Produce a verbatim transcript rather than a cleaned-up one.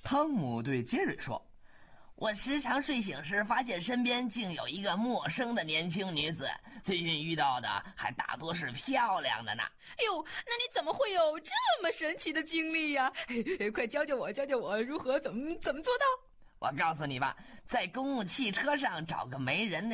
汤姆对杰瑞说：“ 我时常睡醒时发现身边竟有一个陌生的年轻女子，最近遇到的还大多是漂亮的呢。” 哎呦，那你怎么会有这么神奇的经历呀？快教教我，教教我如何怎么怎么做到？ 我告诉你吧，在公共汽车上找个没人的